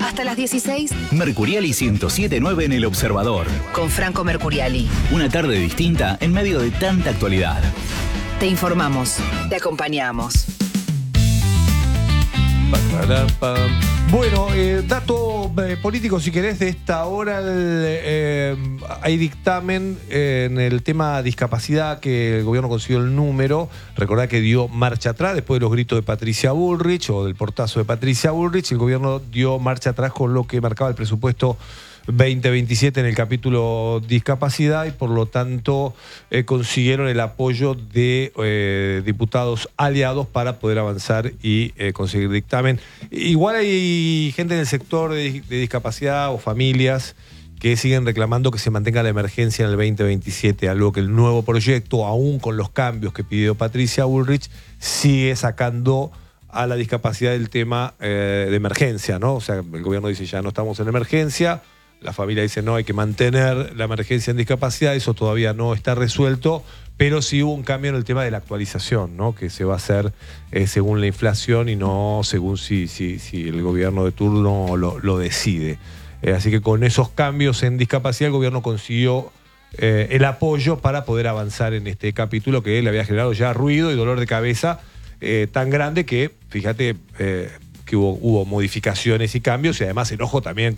Hasta las 16. Mercuriali 107.9 en El Observador. Con Franco Mercuriali. Una tarde distinta en medio de tanta actualidad. Te informamos. Te acompañamos. Bueno, dato político, si querés, de esta hora. Hay dictamen en el tema discapacidad que el gobierno consiguió el número. Recordá que dio marcha atrás después de los gritos de Patricia Bullrich o del portazo de Patricia Bullrich. El gobierno dio marcha atrás con lo que marcaba el presupuesto 2027 en el capítulo discapacidad y por lo tanto consiguieron el apoyo de diputados aliados para poder avanzar y conseguir dictamen. Igual hay gente en el sector de discapacidad o familias que siguen reclamando que se mantenga la emergencia en el 2027, algo que el nuevo proyecto, aún con los cambios que pidió Patricia Bullrich, sigue sacando a la discapacidad del tema de emergencia, ¿no? O sea, el gobierno dice ya no estamos en emergencia. La familia dice no, hay que mantener la emergencia en discapacidad, eso todavía no está resuelto, pero sí hubo un cambio en el tema de la actualización, ¿no? Que se va a hacer según la inflación y no según si el gobierno de turno lo decide. Así que con esos cambios en discapacidad el gobierno consiguió el apoyo para poder avanzar en este capítulo que le había generado ya ruido y dolor de cabeza tan grande que, fíjate, que hubo modificaciones y cambios y además enojo también